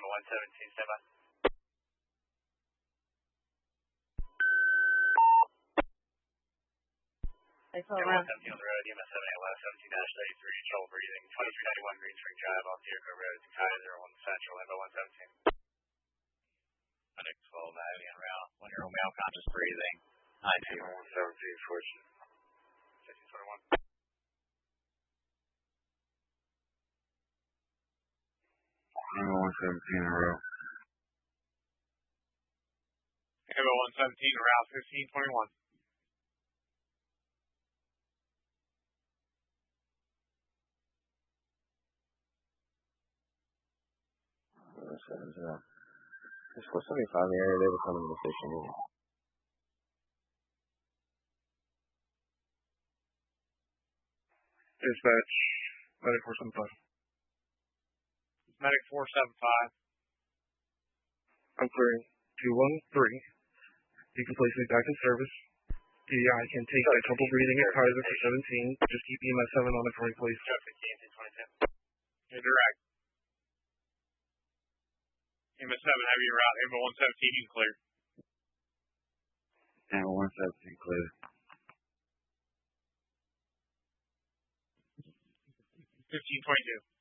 117, stand by. They Amber 117 on the road, EMS 7 trouble breathing, 2391 Green Spring Drive off Jericho Road, Kaiser 1 Central, Amber 117. Medic 12 Ivy en route, 1-year-old male conscious breathing, Amber 117, Fortune. 1621. Amber 117 en route. Amber 117 en route, 1521. There's 475 in the area. They were coming to the station. Dispatch, Medic 475. Medic 475. I'm clearing 213. You can place me back in service. DI can take that trouble breathing at Kaiser for 17. Just keep EMS 7 on it for me, please. Traffic KNT 22. You're direct. EMS 7 heavy en route, Amber 117 you can clear. Amber 117 clear. 1522.